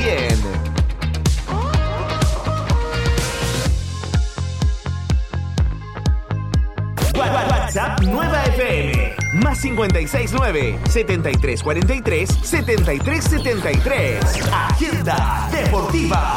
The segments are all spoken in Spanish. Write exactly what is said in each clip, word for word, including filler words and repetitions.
bien. WhatsApp Nueva F M. Más cincuenta y seis nueve, setenta y tres cuarenta y tres, setenta y tres setenta y tres. Agenda Deportiva.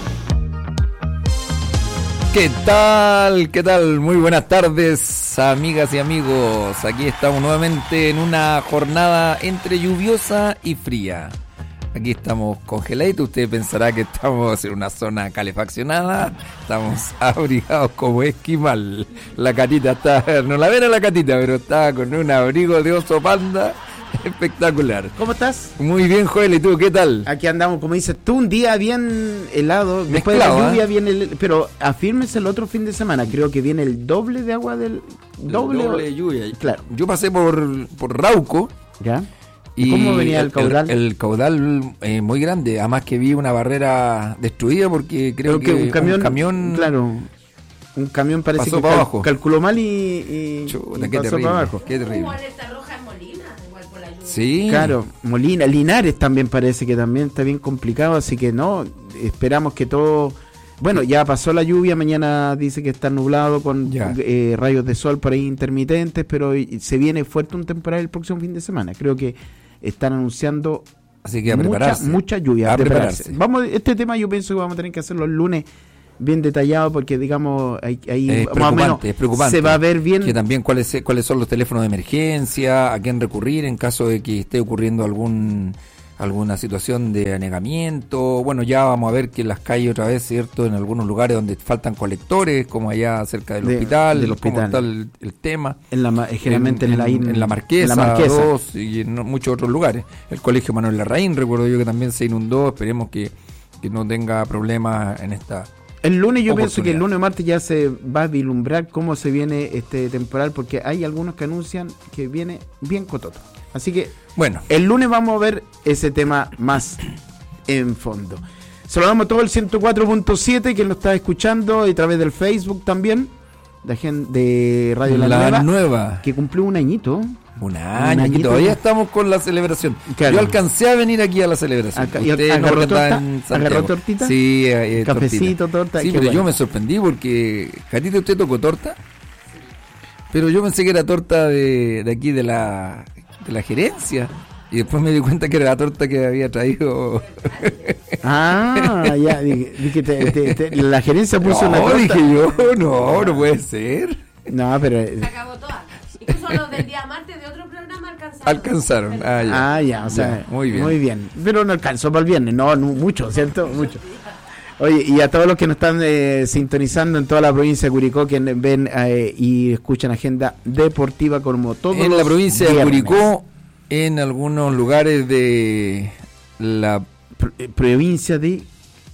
¿Qué tal? ¿Qué tal? Muy buenas tardes, amigas y amigos. Aquí estamos nuevamente en una jornada entre lluviosa y fría. Aquí estamos congeladitos. Usted pensará que estamos en una zona calefaccionada. Estamos abrigados como esquimal. La Catita está... No la ven a la Catita, pero está con un abrigo de oso panda espectacular. ¿Cómo estás? Muy bien, Joel. ¿Y tú qué tal? Aquí andamos, como dices tú, un día bien helado. Después Mezclado, de la lluvia ¿eh? viene el... Pero afírmese el otro fin de semana. Creo que viene el doble de agua del... Doble, doble de lluvia. Claro. Yo pasé por, por Rauco. ¿Ya? Y ¿Cómo venía el caudal? El, el caudal eh, muy grande, además que vi una barrera destruida porque creo que, que un camión, un camión claro, un camión parece pasó que para cal, abajo. calculó mal y, y, Chuta, y qué pasó terrible, para abajo. qué terrible. Hubo alerta roja en Molina, igual por la lluvia. Sí. Claro, Molina, Linares también parece que también está bien complicado, así que no, esperamos que todo... Bueno, ya pasó la lluvia, mañana dice que está nublado con eh, rayos de sol por ahí intermitentes, pero se viene fuerte un temporal el próximo fin de semana. Creo que están anunciando así que a mucha, prepararse. mucha lluvia. A A prepararse. prepararse. Vamos, este tema yo pienso que vamos a tener que hacerlo el lunes bien detallado porque digamos ahí, ahí Es más o menos es preocupante. se va a ver bien. Que también cuáles cuáles son los teléfonos de emergencia, a quién recurrir en caso de que esté ocurriendo algún alguna situación de anegamiento. Bueno, ya vamos a ver que en las calles otra vez, ¿cierto? En algunos lugares donde faltan colectores, como allá cerca del De, hospital, del hospital. cómo está el, el tema. En la, generalmente en, en, en, la, en la Marquesa, en la Marquesa. dos, y en muchos otros lugares. El Colegio Manuel Larraín, recuerdo yo que también se inundó. Esperemos que, que no tenga problemas en esta... El lunes yo pienso que el lunes o martes ya se va a vislumbrar cómo se viene este temporal, porque hay algunos que anuncian que viene bien cototo. Así que bueno, el lunes vamos a ver ese tema más en fondo. Saludamos a todo el ciento cuatro punto siete que lo está escuchando y a través del Facebook también, de, de Radio La, la Nueva, Nueva, que cumplió un añito. Un año, y todavía estamos con la celebración. Claro. Yo alcancé a venir aquí a la celebración. Acá, ¿y agarró, no, torta? en ¿Agarró tortita? Sí, eh, cafecito, torta. Sí, pero bueno. Yo me sorprendí porque, Catita, ¿usted tocó torta? Pero yo pensé que era torta de, de aquí de la, de la gerencia. Y después me di cuenta que era la torta que había traído. Ah, ya, dije, dije te, te, te, la gerencia puso no, una torta. dije yo, no, no puede ser. No, pero... Se acabó toda. Incluso los del día martes de otro programa alcanzaron. Alcanzaron, ah, ya. Ah, ya, o sea, ya, muy bien. Muy bien. Pero no alcanzó para el viernes, no, no mucho, ¿cierto? Mucho. Oye, y a todos los que nos están eh, sintonizando en toda la provincia de Curicó, que ven eh, y escuchan Agenda Deportiva como todos en los la provincia viernes. de Curicó, en algunos lugares de la Pro- eh, provincia de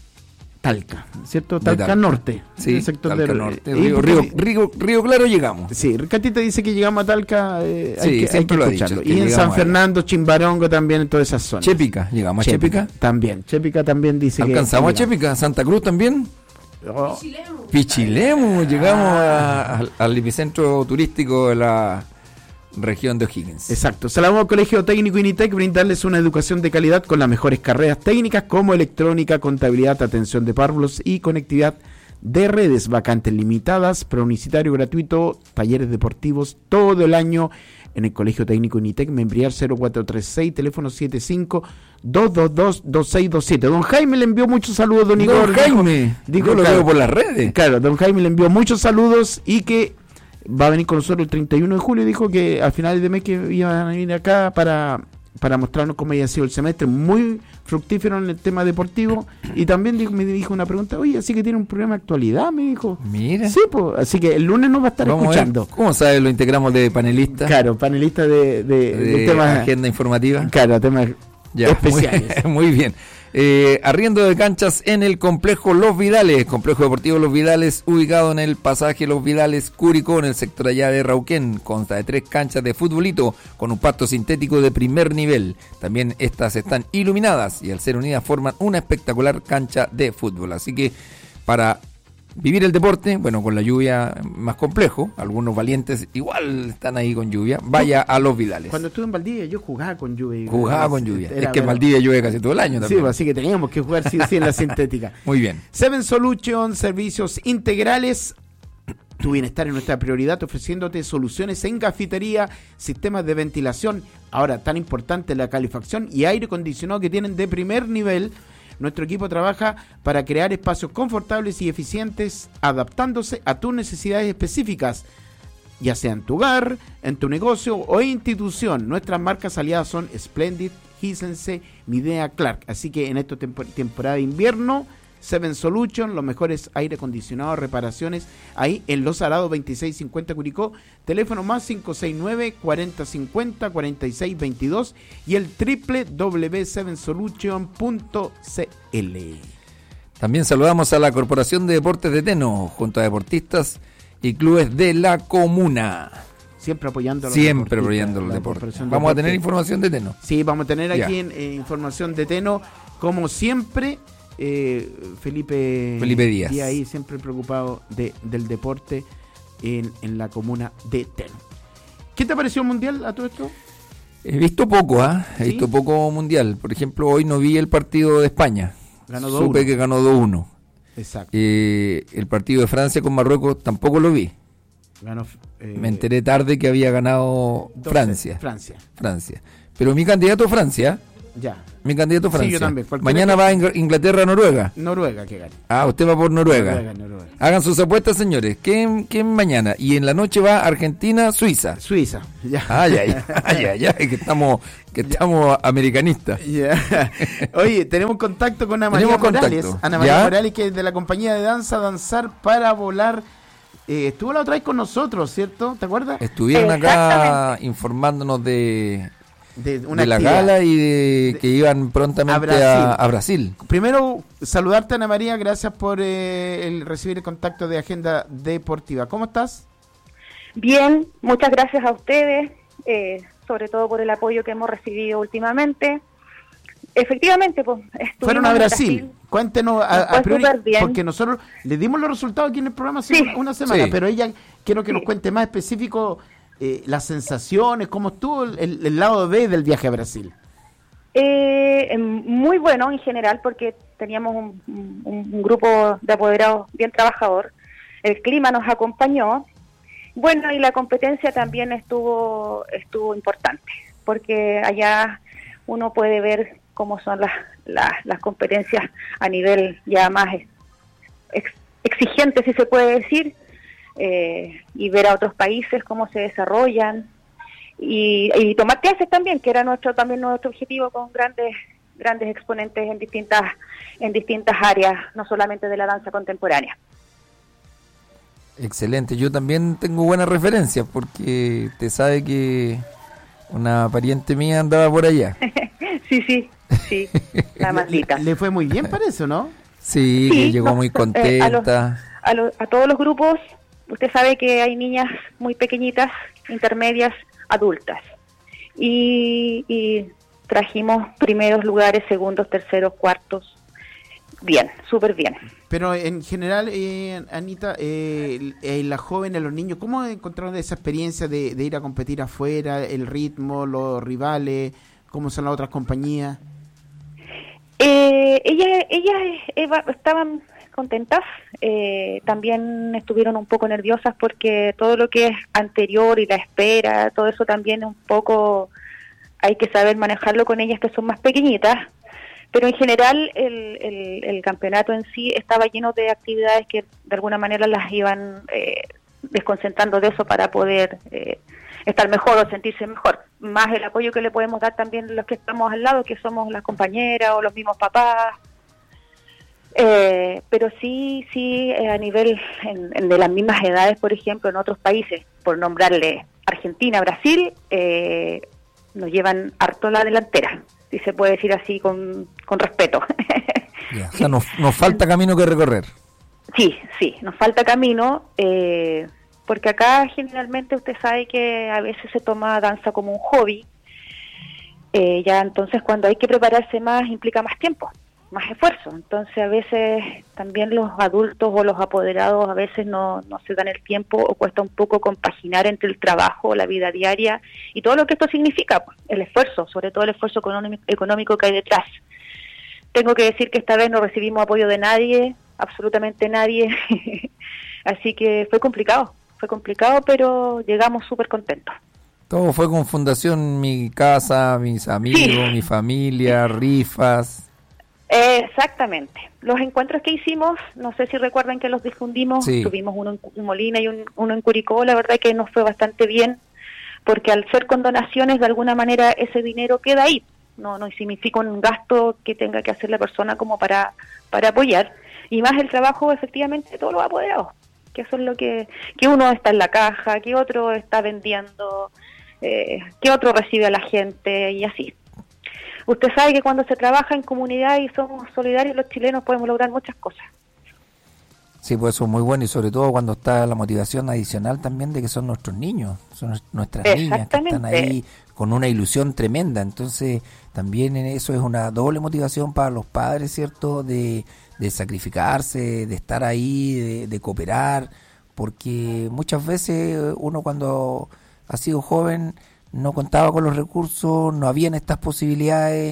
Talca, ¿cierto? Talca, Talca. Norte. Sí, el sector Talca de Norte. eh, Río, porque- Río, Río, Río Claro llegamos. Sí, Catita dice que llegamos a Talca, eh, Sí, hay que, hay siempre que lo ha escucharlo. dicho, que Y en llegamos San allá. Fernando, Chimbarongo también, en todas esas zonas. Chepica, llegamos a Chepica. También, Chepica también dice Alcanzamos a que... Chepica, Santa Cruz también. Oh, Pichilemu. Pichilemu, llegamos a- al, al epicentro turístico de la región de O'Higgins. exacto. Saludamos al Colegio Técnico Initec, brindarles una educación de calidad con las mejores carreras técnicas como electrónica, contabilidad, atención de párvulos y conectividad de redes, vacantes limitadas, preuniversitario gratuito, talleres deportivos todo el año en el Colegio Técnico Initec, Membriar cero cuatro tres seis, teléfono siete cinco dos dos dos dos seis dos siete. Don Jaime le envió muchos saludos, don Igor. Don Jaime, dijo, yo lo claro, veo por las redes. Claro, don Jaime le envió muchos saludos y que va a venir con nosotros el treinta y uno de julio. Dijo que al final de mes que iban a venir acá para, para mostrarnos cómo había sido el semestre. Muy fructífero en el tema deportivo. Y también dijo, me dijo una pregunta, oye, así que tiene un programa de actualidad, me dijo. Mira. Sí, pues, así que el lunes nos va a estar Vamos a ver, escuchando. ¿cómo sabe? Lo integramos de panelista. Claro, panelista de, de, de, de temas. agenda informativa. Claro, temas Ya, especiales. Muy, muy bien. Eh, arriendo de canchas en el complejo Los Vidales, complejo deportivo Los Vidales, ubicado en el pasaje Los Vidales Curicó, en el sector allá de Rauquén. Consta de tres canchas de futbolito con un pasto sintético de primer nivel. También estas están iluminadas y al ser unidas forman una espectacular cancha de fútbol. Así que para vivir el deporte, bueno, con la lluvia más complejo, algunos valientes igual están ahí con lluvia, vaya a Los Vidales. Cuando estuve en Valdivia yo jugaba con lluvia. Jugaba con lluvia. Era, es que en bueno, Valdivia llueve casi todo el año también. Sí, así que teníamos que jugar sí, sí en la sintética. Muy bien. Seven Solution, servicios integrales. Tu bienestar es nuestra prioridad, ofreciéndote soluciones en cafetería, sistemas de ventilación, ahora tan importante la calefacción y aire acondicionado que tienen de primer nivel. Nuestro equipo trabaja para crear espacios confortables y eficientes, adaptándose a tus necesidades específicas, ya sea en tu hogar, en tu negocio o institución. Nuestras marcas aliadas son Splendid, Hisense, Midea, Clark. Así que en esta tempo- temporada de invierno, Seven Solution, los mejores aire acondicionados, reparaciones, ahí en Los Arados veintiséis cincuenta Curicó, teléfono más cinco seis nueve, cuarenta cincuenta, cuarenta y seis veintidós y el doble u doble u doble u punto seven solution punto c l. También saludamos a la Corporación de Deportes de Teno, junto a deportistas y clubes de la comuna. Siempre apoyando a los Siempre deportistas, apoyando los la deportes. Corporación Vamos a Deportes. tener información de Teno. Sí, vamos a tener Ya. aquí en, eh, información de Teno, como siempre. Eh, Felipe, Felipe Díaz. ahí siempre preocupado de, del deporte en, en la comuna de Teno. ¿Qué te pareció el Mundial a todo esto? He visto poco, ¿ah? He ¿Sí? visto poco mundial. Por ejemplo, hoy no vi el partido de España. Ganó dos uno. Supe que ganó dos uno. Exacto. Eh, el partido de Francia con Marruecos tampoco lo vi. Ganó, eh, Me enteré tarde que había ganado doce, Francia. Francia, Francia. Pero mi candidato Francia, ya. mi candidato Francia. Sí, yo también. Cualquiera Mañana que- va a Ingl- Inglaterra-Noruega. Noruega que gane. Ah, usted va por Noruega. Noruega, Noruega. Hagan sus apuestas, señores. ¿Quién, quién mañana? Y en la noche va Argentina-Suiza. Suiza, ya. Ay, ay, ay, ay, ay, que estamos, que estamos americanistas. Ya. Oye, tenemos contacto con Ana María Tenemos Morales. contacto. Ana María ¿Ya? Morales, que es de la compañía de danza Danzar para Volar. Eh, estuvo la otra vez con nosotros, ¿cierto? ¿Te acuerdas? Estuvieron acá informándonos de, De una de la actividad. gala y de, De- que iban prontamente a Brasil. a, a Brasil. Primero, saludarte, Ana María. Gracias por eh, el recibir el contacto de Agenda Deportiva. ¿Cómo estás? Bien, muchas gracias a ustedes, eh, sobre todo por el apoyo que hemos recibido últimamente. Efectivamente, pues estuvimos Fueron a en Brasil. Cuéntenos a, Nos fue a priori, súper bien. porque nosotros le dimos los resultados aquí en el programa hace Sí. una, una semana, Sí. pero ella quiero que nos Sí. cuente más específico eh, las sensaciones, cómo estuvo el, el- el lado B del viaje a Brasil. Eh, muy bueno en general porque teníamos un, un- un grupo de apoderados bien trabajador. El clima nos acompañó. Bueno, y la competencia también estuvo estuvo importante porque allá uno puede ver cómo son las, las, las competencias a nivel ya más ex- exigente, si se puede decir, eh, y ver a otros países cómo se desarrollan. Y, y tomar clases también, que era nuestro también nuestro objetivo con grandes grandes exponentes en distintas en distintas áreas, no solamente de la danza contemporánea. Excelente. Yo también tengo buenas referencias porque te sabe que una pariente mía andaba por allá. Sí, sí, sí, la maldita. Le, le fue muy bien, parece, ¿no? Sí, Sí, que llegó no, muy eh, contenta. A, lo- a todos los grupos, usted sabe que hay niñas muy pequeñitas, intermedias, adultas. Y, y trajimos primeros lugares, segundos, terceros, cuartos. Bien, súper bien. Pero en general, eh, Anita, eh, eh, la joven, los niños, ¿cómo encontraron esa experiencia de, de ir a competir afuera, el ritmo, los rivales, cómo son las otras compañías? Eh, ellas ellas Eva, estaban contentas, eh, también estuvieron un poco nerviosas porque todo lo que es anterior y la espera, todo eso también un poco hay que saber manejarlo con ellas que son más pequeñitas, pero en general el, el, el campeonato en sí estaba lleno de actividades que de alguna manera las iban eh, desconcentrando de eso para poder eh, estar mejor o sentirse mejor, más el apoyo que le podemos dar también los que estamos al lado, que somos las compañeras o los mismos papás. Eh, pero sí, sí, eh, a nivel en, en de las mismas edades, por ejemplo, en otros países, por nombrarle Argentina, Brasil, eh, nos llevan harto la delantera, si se puede decir así con, con respeto. Ya, o sea, nos, nos falta camino que recorrer. Sí, sí, nos falta camino, eh, porque acá generalmente usted sabe que a veces se toma danza como un hobby, eh, ya entonces cuando hay que prepararse más implica más tiempo. más esfuerzo. Entonces a veces también los adultos o los apoderados a veces no, no se dan el tiempo o cuesta un poco compaginar entre el trabajo, la vida diaria y todo lo que esto significa, pues, el esfuerzo, sobre todo el esfuerzo económico, económico que hay detrás. Tengo que decir que esta vez no recibimos apoyo de nadie, absolutamente nadie, así que fue complicado, fue complicado, pero llegamos súper contentos. Todo fue con Fundación Mi Casa, mis amigos, sí. Mi familia, rifas. Exactamente. Los encuentros que hicimos, no sé si recuerdan que los difundimos, sí. Tuvimos uno en Molina y un, uno en Curicó, la verdad que nos fue bastante bien, porque al ser con donaciones, de alguna manera ese dinero queda ahí. No, no significa un gasto que tenga que hacer la persona como para, para apoyar. Y más el trabajo, efectivamente, de todos los apoderados, que eso es lo que, que uno está en la caja, que otro está vendiendo, eh, que otro recibe a la gente y así. Usted sabe que cuando se trabaja en comunidad y somos solidarios los chilenos podemos lograr muchas cosas. Sí, pues eso es muy bueno y sobre todo cuando está la motivación adicional también de que son nuestros niños, son nuestras niñas que están ahí con una ilusión tremenda. Entonces también eso es una doble motivación para los padres, ¿cierto? De, de sacrificarse, de estar ahí, de, de cooperar, porque muchas veces uno cuando ha sido joven no contaba con los recursos, no habían estas posibilidades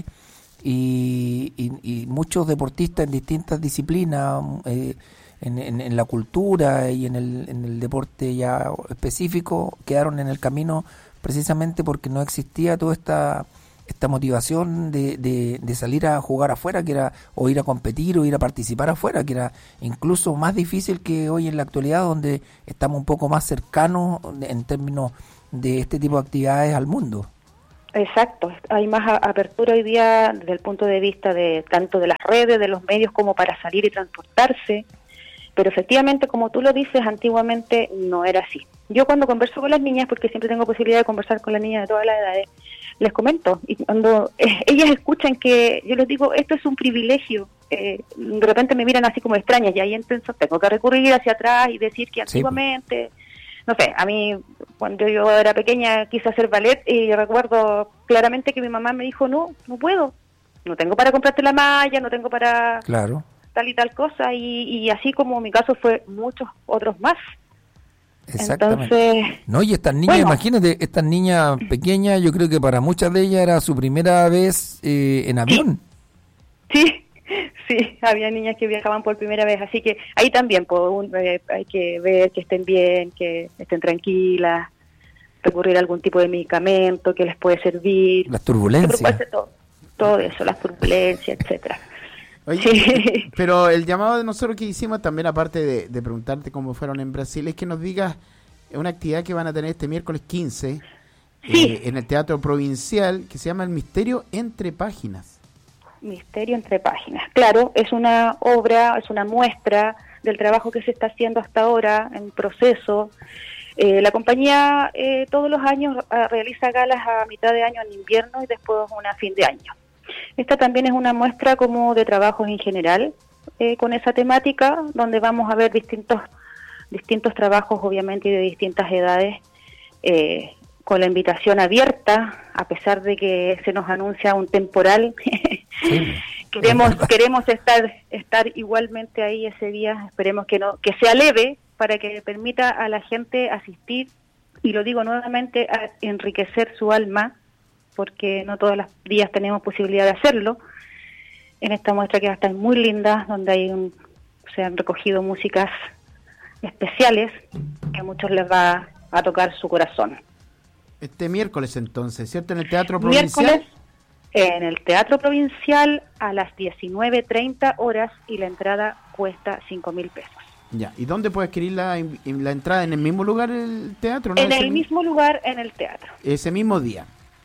y, y, y muchos deportistas en distintas disciplinas, eh, en, en, en la cultura y en el, en el deporte ya específico, quedaron en el camino precisamente porque no existía toda esta esta motivación de, de, de salir a jugar afuera, que era o ir a competir o ir a participar afuera, que era incluso más difícil que hoy en la actualidad, donde estamos un poco más cercanos en términos de este tipo de actividades al mundo. Exacto, hay más a- apertura hoy día desde el punto de vista de tanto de las redes, de los medios, como para salir y transportarse, pero efectivamente, como tú lo dices, antiguamente no era así. Yo cuando converso con las niñas, porque siempre tengo posibilidad de conversar con las niñas de todas las edades, les comento, y cuando eh, ellas escuchan que yo les digo, esto es un privilegio, eh, de repente me miran así como extrañas, y ahí entonces tengo que recurrir hacia atrás y decir que antiguamente... Sí. No sé, a mí cuando yo era pequeña quise hacer ballet y recuerdo claramente que mi mamá me dijo, no, no puedo, no tengo para comprarte la malla, no tengo para claro. tal y tal cosa, y, y así como mi caso fue muchos otros más. Exactamente. Entonces, no, y estas niñas, bueno, imagínate, estas niñas pequeñas, yo creo que para muchas de ellas era su primera vez eh, en avión. Sí. sí. Sí, había niñas que viajaban por primera vez, así que ahí también pues, un, eh, hay que ver que estén bien, que estén tranquilas, recurrir a algún tipo de medicamento que les puede servir. Las turbulencias. Todo, todo eso, las turbulencias, etcétera. Oye, sí. Pero el llamado de nosotros que hicimos también, aparte de, de preguntarte cómo fueron en Brasil, es que nos digas una actividad que van a tener este miércoles quince sí. eh, en el Teatro Provincial, que se llama El Misterio Entre Páginas. Misterio entre páginas. Claro, es una obra, es una muestra del trabajo que se está haciendo hasta ahora en proceso. Eh, la compañía eh, todos los años uh, realiza galas a mitad de año en invierno y después una a fin de año. Esta también es una muestra como de trabajos en general eh, con esa temática, donde vamos a ver distintos distintos trabajos, obviamente, y de distintas edades, eh, con la invitación abierta, a pesar de que se nos anuncia un temporal. Sí. queremos queremos estar estar igualmente ahí ese día. Esperemos que no que sea leve para que permita a la gente asistir, y lo digo nuevamente, a enriquecer su alma, porque no todos los días tenemos posibilidad de hacerlo. En esta muestra que va a estar muy linda, donde hay un, se han recogido músicas especiales que a muchos les va a tocar su corazón. Este miércoles entonces, ¿cierto? En el Teatro Provincial. Miércoles en el Teatro Provincial a las diecinueve treinta horas, y la entrada cuesta cinco mil pesos. Ya, ¿y dónde puede adquirir la, la entrada? ¿En el mismo lugar el teatro? ¿No? En el mi... mismo lugar, en el teatro. Ese mismo día.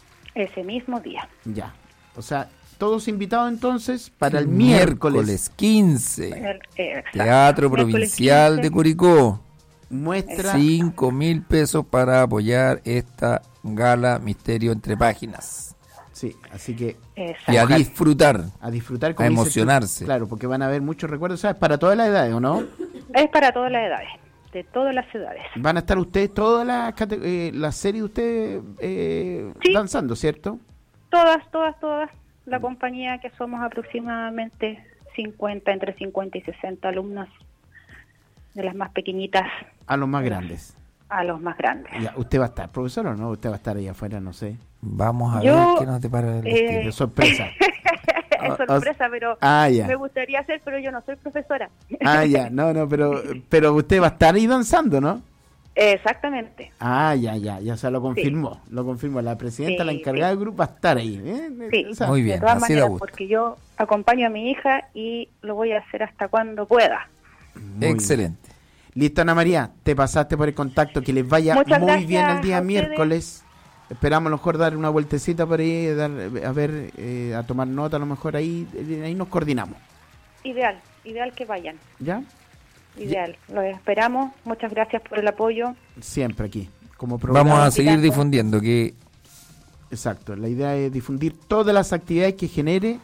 Ese mismo día. Ya, o sea, todos invitados entonces para el, el miércoles, miércoles quince. El, eh, Teatro Provincial quince de Curicó. Muestra cinco mil pesos para apoyar esta gala Misterio Entre Páginas. Sí, así que... Y a disfrutar. A disfrutar. A emocionarse. Tú, claro, porque van a haber muchos recuerdos. ¿Sabes? Para todas las edades, ¿o no? Es para todas las edades. De todas las edades. Van a estar ustedes, toda la, eh, la serie de ustedes eh, sí. danzando, ¿cierto? Todas, todas, todas. la compañía, que somos aproximadamente cincuenta, entre cincuenta y sesenta alumnos, de las más pequeñitas A los más grandes. a los más grandes. Ya, ¿usted va a estar, profesor, o no? ¿Usted va a estar ahí afuera? No sé. Vamos a Yo, ver qué nos depara el eh, destino. De sorpresa. Es sorpresa, pero Ah, ya. me gustaría hacer, pero yo no soy profesora. Ah, ya. No, no, pero, pero usted va a estar ahí danzando, ¿no? Exactamente. Ah, ya, ya. Ya se lo confirmó. Lo confirmó. La presidenta, Sí, la encargada sí. del grupo, va a estar ahí. ¿eh? Sí. O sea, Muy bien, De todas así da maneras, gusto. porque yo acompaño a mi hija y lo voy a hacer hasta cuando pueda. muy Excelente. bien. Listo, Ana María. Te pasaste por el contacto. Que les vaya Muchas muy gracias bien el día a ustedes. miércoles. Esperamos a lo mejor dar una vueltecita por ahí, dar, a ver, eh, a tomar nota, a lo mejor ahí, eh, ahí nos coordinamos. Ideal, ideal que vayan. ¿Ya? Ideal. Los esperamos. Muchas gracias por el apoyo. Siempre aquí, como programa. Vamos a seguir Invitando. difundiendo que Exacto, la idea es difundir todas las actividades que genere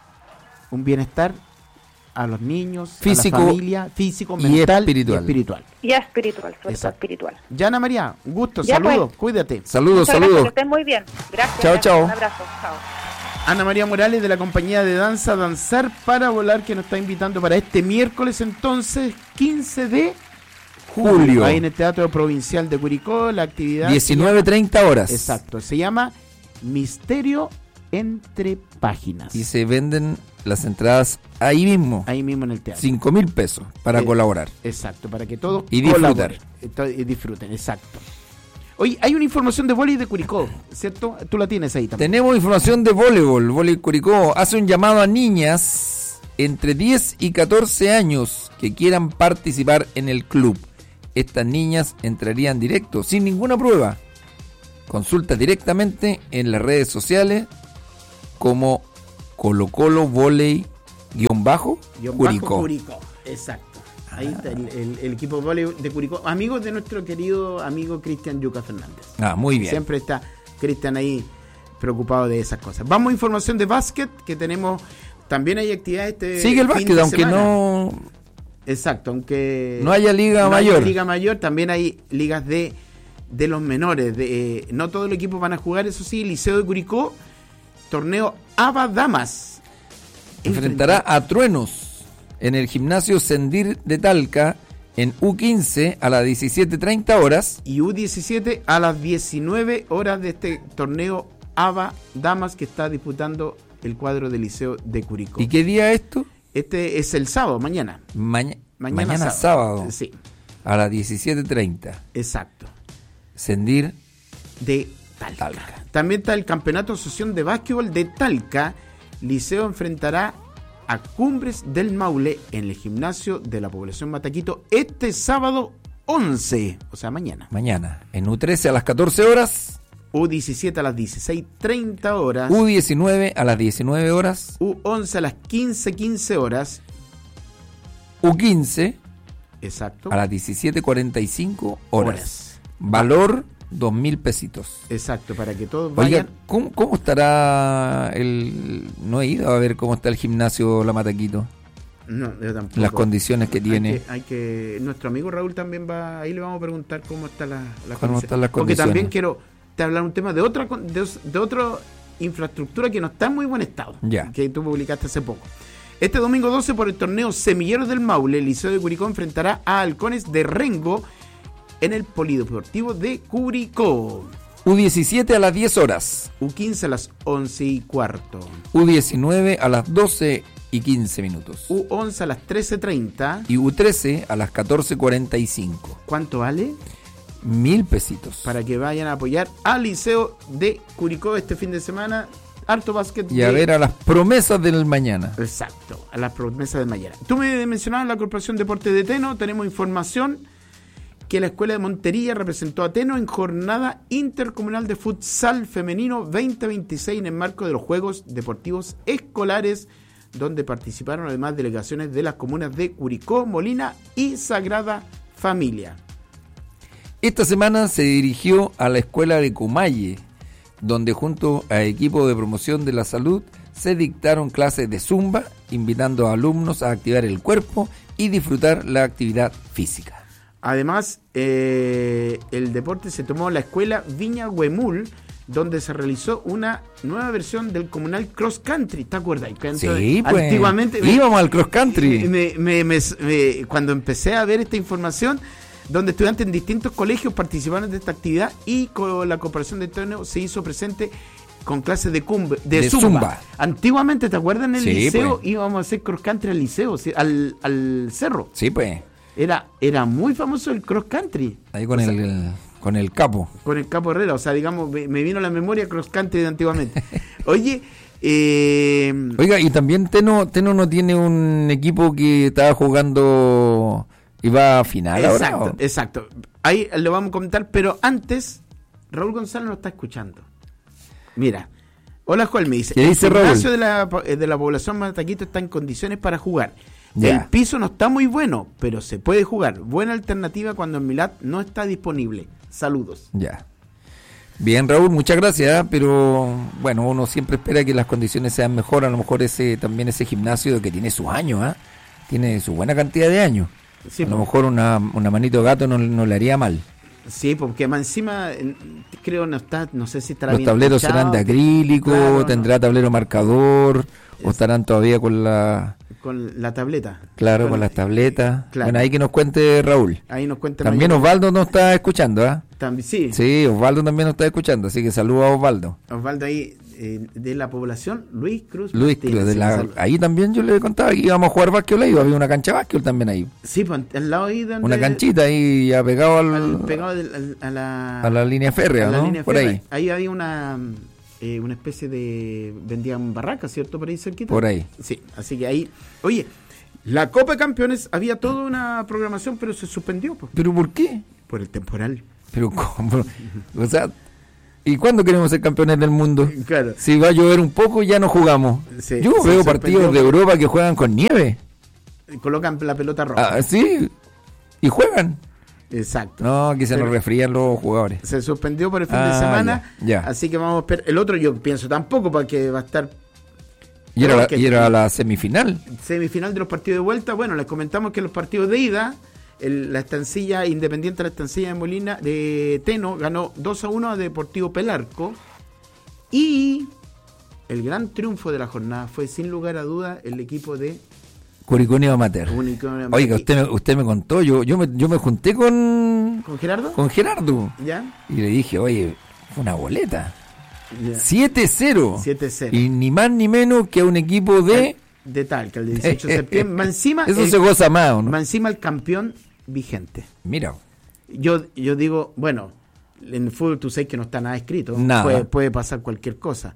un bienestar a los niños, Físico a la familia, físico, y mental espiritual. y espiritual. Y espiritual, sobre Exacto. todo espiritual. Ya, Ana María, un gusto, Ya, saludos, pues. cuídate. saludos, Muchas gracias, saludos. que estén muy bien. Gracias. Chao, gracias. chao. Un abrazo. Chao. Ana María Morales de la compañía de danza Danzar para Volar, que nos está invitando para este miércoles entonces, quince de Julio. ahí en el Teatro Provincial de Curicó, la actividad... diecinueve treinta horas. Exacto, se llama Misterio entre Páginas. Y se venden las entradas ahí mismo. Ahí mismo en el teatro. Cinco mil pesos para Eh, colaborar. Exacto, para que todos Y disfrutar. colaboren. Esto- Y disfruten, exacto. Oye, hay una información de vóley de Curicó, ¿cierto? Tú la tienes ahí también. Tenemos información de voleibol. Voleibol Curicó hace un llamado a niñas entre diez y catorce años que quieran participar en el club. Estas niñas entrarían directo, sin ninguna prueba. Consulta directamente en las redes sociales como Colo Colo Voley guión bajo Guión bajo Curicó. Curicó, exacto. Ahí está el, el- el equipo de vóley de Curicó. Amigos de nuestro querido amigo Cristian Yuca Fernández. Ah, muy bien. Siempre está Cristian ahí preocupado de esas cosas. Vamos a información de básquet, que tenemos... También hay actividades este Sigue el fin básquet, de aunque semana. no... Exacto, aunque No haya liga no haya mayor. liga mayor, también hay ligas de, de los menores. De, eh, no todos los equipos van a jugar, eso sí, Liceo de Curicó, torneo Aba Damas. Enfrentará a Truenos en el gimnasio Sendir de Talca en U quince a las diecisiete treinta horas. Y U diecisiete a las diecinueve horas de este torneo Aba Damas que está disputando el cuadro del Liceo de Curicó. ¿Y qué día es esto? Este es el sábado, mañana. Maña- Mañana, mañana sábado, Sí, a las diecisiete treinta. exacto. Sendir De Talca. Talca. También está el Campeonato Asociación de Básquetbol de Talca. Liceo enfrentará a Cumbres del Maule en el gimnasio de la población Mataquito este sábado once, o sea, mañana. mañana. En U trece a las catorce horas. U diecisiete a las dieciséis treinta horas. U diecinueve a las diecinueve horas. U once a las quince quince horas. U quince Exacto. a las diecisiete cuarenta y cinco horas. Horas. Valor dos mil pesitos. Exacto, para que todos Oiga, vayan. ¿cómo, cómo estará el... No he ido a ver cómo está el gimnasio La Mataquito. No, yo tampoco. Las condiciones que Hay tiene. que, hay que- nuestro amigo Raúl también va, ahí le vamos a preguntar cómo está la, la ¿Cómo están las Porque condiciones? también quiero te hablar un tema de otra con- de, os- de otra infraestructura que no está en muy buen estado, Ya. que tú publicaste hace poco. Este domingo doce por el torneo Semilleros del Maule, el Liceo de Curicó enfrentará a Halcones de Rengo en el Polideportivo de Curicó. U diecisiete a las diez horas. U quince a las once y cuarto. U diecinueve a las doce y quince minutos. U once a las trece treinta. Y U trece a las catorce cuarenta y cinco. ¿Cuánto vale? Mil pesitos. Para que vayan a apoyar al Liceo de Curicó este fin de semana. Harto básquet. Y a de- ver a las promesas del mañana. Exacto, a las promesas de mañana. Tú me mencionabas la Corporación Deportes de Teno. Tenemos información que la Escuela de Montería representó a Teno en jornada intercomunal de futsal femenino veinte veintiséis en el marco de los Juegos Deportivos Escolares, donde participaron además delegaciones de las comunas de Curicó, Molina y Sagrada Familia. Esta semana se dirigió a la escuela de Cumaye, donde junto a equipo de promoción de la salud se dictaron clases de zumba, invitando a alumnos a activar el cuerpo y disfrutar la actividad física. Además, eh, el deporte se tomó la escuela Viña Huemul, donde se realizó una nueva versión del comunal cross country. ¿Te acuerdas? Que Sí, pues. Antiguamente íbamos al cross country. me, me, me, me, cuando empecé a ver esta información, donde estudiantes en distintos colegios participaron de esta actividad y con la cooperación de torneo se hizo presente con clases de, cumbe, de, De zumba. zumba. Antiguamente, ¿te acuerdas? En el Sí, liceo pues. íbamos a hacer cross country al liceo, ¿sí? al, al cerro. Sí, pues. Era, era muy famoso el cross country. Ahí con O sea, el con el capo. con el Capo Herrera, o sea, digamos, me, me vino a la memoria cross country de antiguamente. Oye, eh, Oiga, y también Teno, Teno no tiene un equipo que estaba jugando y va a final exacto, ahora. ¿o? exacto. Ahí lo vamos a comentar, pero antes, Raúl González nos está escuchando. Mira, hola Joel, me dice, ¿Qué dice el Raúl? gimnasio de la, de la población Mataquito está en condiciones para jugar. Ya. El piso no está muy bueno, pero se puede jugar. Buena alternativa cuando el Milat no está disponible. Saludos. Ya. Bien, Raúl, muchas gracias, ¿eh? Pero bueno, uno siempre espera que las condiciones sean mejor. A lo mejor ese también ese gimnasio que tiene sus años, ¿eh? Tiene su buena cantidad de años. Sí, a lo po. mejor una, una manito de gato no, no le haría mal. Sí, porque más encima eh, creo no está, no sé si estará Los bien tableros techado. serán de acrílico, Claro, tendrá no. tablero marcador, o Es- estarán todavía con la... Con la tableta. Claro, con las tabletas. Claro. Bueno, ahí que nos cuente Raúl. Ahí nos cuenta También mayor- Osvaldo nos está escuchando, ¿ah? También, sí. Sí, Osvaldo también nos está escuchando, así que saludos a Osvaldo. Osvaldo ahí, eh, de la población, Luis Cruz. Luis Martínez, Cruz, de sí, la, sal- ahí también yo le contaba que íbamos a jugar básquetbol ahí, había una cancha de básquetbol también ahí. Sí, pues al lado ahí donde- Una canchita ahí ya pegado al, al- pegado del- al- a, la, a la línea férrea, a la ¿no? línea Por férrea. ahí, Ahí había una eh, una especie de vendían barracas, ¿cierto? Por ahí cerquita. por ahí. Sí, así que ahí, oye, la Copa de Campeones había toda una programación, pero se suspendió pues, ¿Pero por qué? por el temporal. Pero ¿cómo? O sea, ¿y cuándo queremos ser campeones del mundo? Claro. Si va a llover un poco ya no jugamos. Sí, Yo se veo suspendió. partidos de Europa que juegan con nieve. Colocan la pelota roja. Ah, sí, y juegan. Exacto. No, que se Pero- nos resfrían los jugadores. Se suspendió por el fin Ah, de semana. ya, ya. Así que vamos a esperar. El otro yo pienso tampoco, porque va a estar Y era, la, que- y era la semifinal. semifinal de los partidos de vuelta. Bueno, les comentamos que los partidos de ida, el- la estancilla Independiente, la estancilla de Molina, de Teno, ganó dos a uno a Deportivo Pelarco. Y el gran triunfo de la jornada fue, sin lugar a duda, el equipo de Curicunio Amateur. Unicornio Amateur. Oiga, usted me, usted me contó, yo yo me, yo me junté con, ¿Con Gerardo? con Gerardo ¿Ya? y le dije, oye, fue una boleta. Ya. siete cero. siete cero. Y ni más ni menos que a un equipo de... De Talca, el dieciocho de septiembre. Más encima, Eso el, se goza más, ¿o no? más encima el campeón vigente. Mira, Yo, yo digo, bueno, en el fútbol tú sabes que no está nada escrito. Nada. Puede, puede pasar cualquier cosa.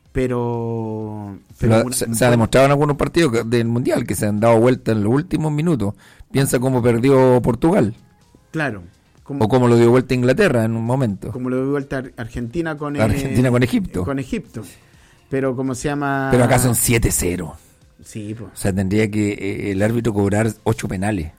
Pero. pero pero una- se, se ha demostrado en algunos partidos que- del Mundial que se han dado vuelta en los últimos minutos. Piensa cómo perdió Portugal Claro. Como, o cómo lo dio vuelta Inglaterra en un momento. como lo dio vuelta Ar- Argentina con eh, Argentina con Egipto. Con Egipto. Pero como se llama. Pero acá son siete cero. Sí, pues. O sea, tendría que eh, el árbitro cobrar ocho penales.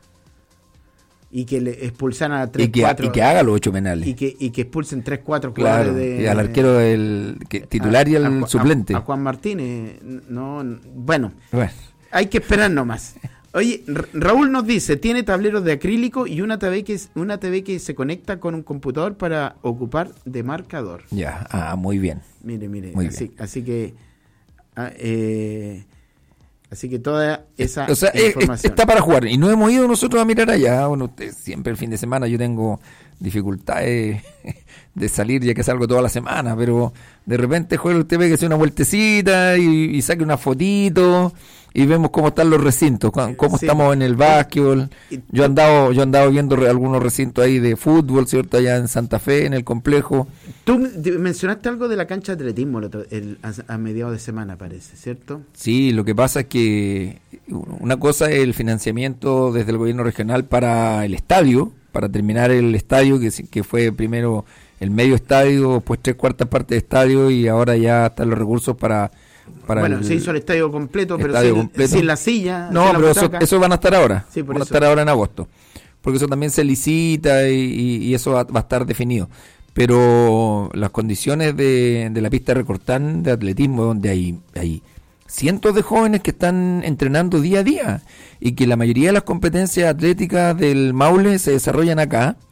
Y que le expulsan a tres Y que, cuatro. y que haga los ocho penales. y que, y que expulsen tres cuatro Claro, de, y al arquero del que, titular y a- al a Ju- a- suplente. A, Juan Martínez. No, n- bueno. Bueno, Hay que esperar nomás. Oye, Ra- Raúl nos dice, tiene tableros de acrílico y una T V que es- una T V que se conecta con un computador para ocupar de marcador. ya, ah, muy bien. Mire, mire, Muy así, bien. así que ah, eh, así que toda esa O sea, eh, información. está para jugar. Y no hemos ido nosotros a mirar allá. Bueno, usted, siempre el fin de semana yo tengo dificultades de salir ya que salgo toda la semana, pero de repente juega usted ve que hace una vueltecita y, y saque una fotito y vemos cómo están los recintos, cu- cómo Sí. estamos en el básquetbol. Y- Yo he andado, yo he andado viendo re- algunos recintos ahí de fútbol, ¿cierto? Allá en Santa Fe, en el complejo. Tú me- de- mencionaste algo de la cancha de atletismo el otro- el- a, a mediados de semana, parece, ¿cierto? Sí, lo que pasa es que una cosa es el financiamiento desde el gobierno regional para el estadio, para terminar el estadio, que, sí- que fue primero el medio estadio, después tres cuartas partes de estadio y ahora ya están los recursos para... para bueno, el- se hizo el estadio completo, pero estadio sin, completo. sin la silla. No, sin la pero eso, butaca. eso van a estar ahora, Sí, por van a eso. estar ahora en agosto, porque eso también se licita y, y- y eso va, va a estar definido. Pero las condiciones de, de la pista de Recortán de atletismo, donde hay, hay cientos de jóvenes que están entrenando día a día y que la mayoría de las competencias atléticas del Maule se desarrollan acá,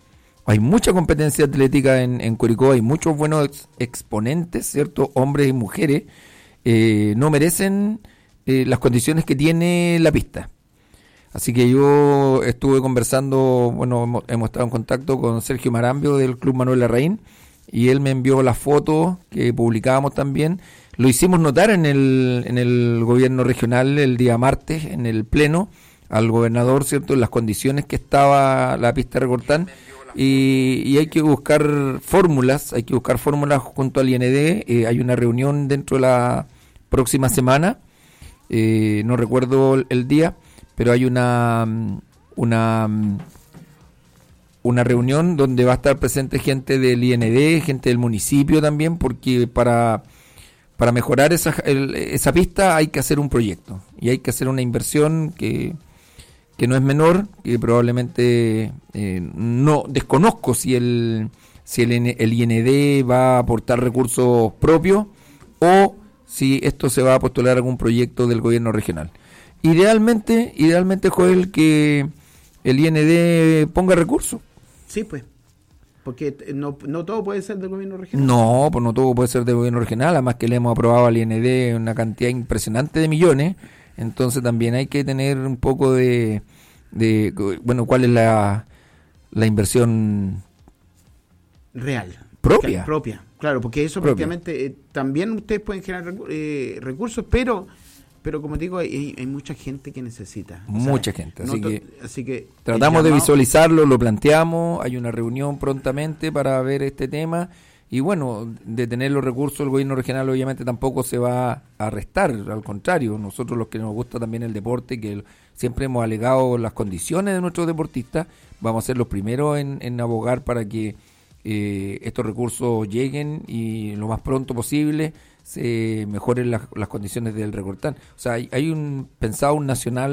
hay mucha competencia atlética en, en Curicó, hay muchos buenos ex- exponentes, ¿cierto? Hombres y mujeres, eh, no merecen eh, las condiciones que tiene la pista. Así que yo estuve conversando, bueno, hemos, hemos estado en contacto con Sergio Marambio del Club Manuel Larraín, y él me envió las fotos que publicábamos también. Lo hicimos notar en el, en el gobierno regional el día martes, en el pleno, al gobernador, ¿cierto?, en las condiciones que estaba la pista de Recortán, y, y hay que buscar fórmulas, hay que buscar fórmulas junto al I N D. Eh, hay una reunión dentro de la próxima semana, eh, no recuerdo el, el día, pero hay una una una reunión donde va a estar presente gente del I N D, gente del municipio también, porque para para mejorar esa el, esa pista hay que hacer un proyecto y hay que hacer una inversión que que no es menor, que probablemente eh, no desconozco si el si el, el I N D va a aportar recursos propios o si esto se va a postular a algún proyecto del gobierno regional. Idealmente, idealmente, Joel, que el I N D ponga recursos. Sí, pues. Porque no, no todo puede ser del gobierno regional. No, pues no todo puede ser del gobierno regional, además que le hemos aprobado al I N D una cantidad impresionante de millones, entonces también hay que tener un poco de, de bueno, cuál es la, la inversión real. Propia. Claro, propia, claro, porque eso Propia. prácticamente eh, también ustedes pueden generar recu- eh, recursos, pero pero como digo, hay, hay mucha gente que necesita. Mucha ¿sabes? gente, No así to- que así que tratamos el de llamado- visualizarlo, lo planteamos, hay una reunión prontamente para ver este tema y bueno, de tener los recursos el gobierno regional obviamente tampoco se va a restar, al contrario, nosotros los que nos gusta también el deporte, que el- siempre hemos alegado las condiciones de nuestros deportistas, vamos a ser los primeros en, en abogar para que eh, estos recursos lleguen y lo más pronto posible se mejoren las, las condiciones del Recortán. O sea, hay, hay un pensado un nacional